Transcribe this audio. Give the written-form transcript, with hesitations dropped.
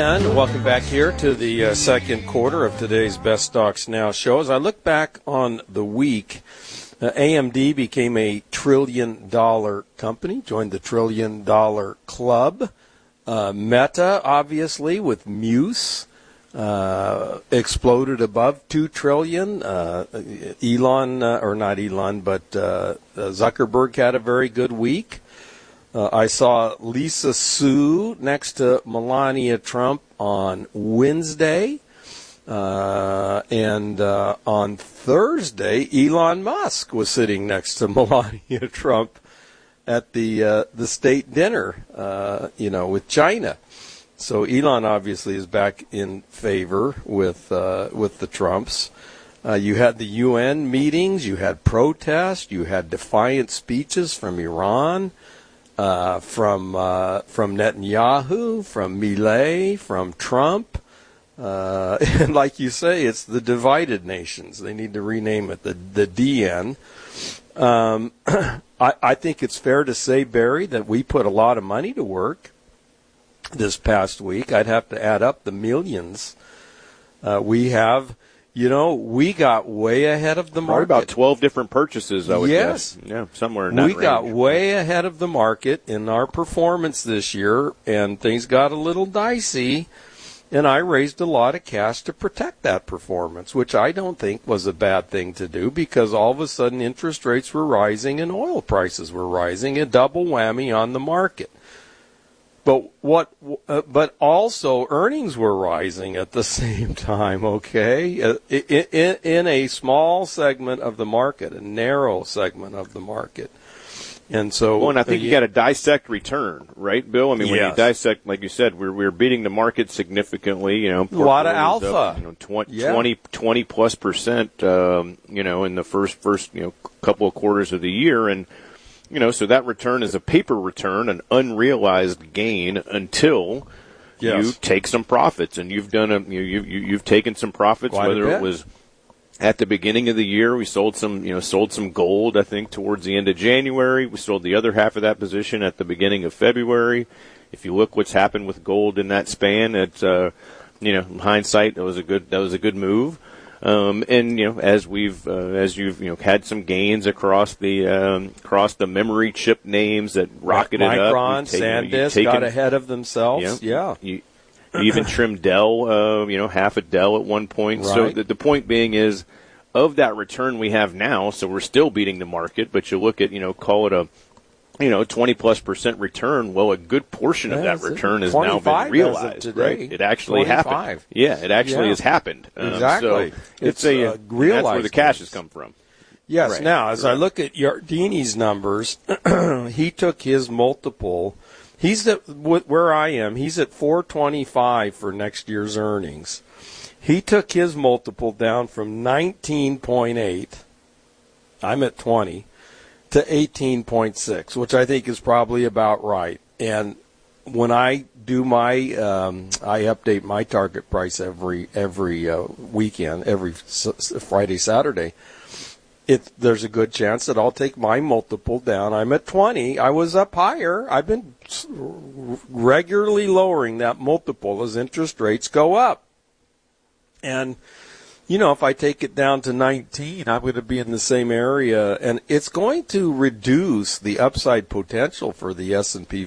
And welcome back here to the second quarter of today's Best Stocks Now show. As I look back on the week, AMD became a $1 trillion company, joined the $1 trillion club. Meta, obviously, with Muse, exploded above $2 trillion. Zuckerberg had a very good week. I saw Lisa Su next to Melania Trump on Wednesday. And on Thursday, Elon Musk was sitting next to Melania Trump at the state dinner, with China. So Elon obviously is back in favor with the Trumps. You had the UN meetings, you had protests, you had defiant speeches from Iran. From Netanyahu, from Milei, from Trump. And like you say, it's the divided nations. They need to rename it the DN. I think it's fair to say, Barry, that we put a lot of money to work this past week. I'd have to add up the millions. We got way ahead of the market. Probably about 12 different purchases, I would guess. Yeah, somewhere in that range. We got way ahead of the market in our performance this year, and things got a little dicey, and I raised a lot of cash to protect that performance, which I don't think was a bad thing to do, because all of a sudden interest rates were rising and oil prices were rising, a double whammy on the market. But also earnings were rising at the same time, okay? In a small segment of the market, a narrow segment of the market. And so, well, and I think you got to dissect return, right, Bill? I mean, when you dissect, like you said, we're beating the market significantly. A lot of alpha. Up, 20 plus percent. In the first couple of quarters of the year, and so that return is a paper return, an unrealized gain until you take some profits, and you've done you've taken some profits. Whether it was at the beginning of the year, we sold some gold. I think towards the end of January, we sold the other half of that position at the beginning of February. If you look what's happened with gold in that span, it's in hindsight, that was a good move. As you've had some gains across the memory chip names that rocketed up. Micron, SanDisk got ahead of themselves. You even trimmed Dell, half a Dell at one point. Right. So the point being is, of that return we have now, so we're still beating the market, but you look at, call it a 20+% return. Well, a good portion of that return has now been realized, right? It actually 25. happened. Yeah, it actually has happened. Exactly. So it's realized. That's where the cash has come from. Yes. Right. Now, as I look at Yardini's numbers, he took his multiple. He's at where I am. He's at 425 for next year's earnings. He took his multiple down from 19.8. I'm at 20. To 18.6, which I think is probably about right. And when I do I update my target price every weekend, every Friday, Saturday. There's a good chance that I'll take my multiple down. I'm at 20. I was up higher. I've been regularly lowering that multiple as interest rates go up. And if I take it down to 19, I'm going to be in the same area, and it's going to reduce the upside potential for the S&P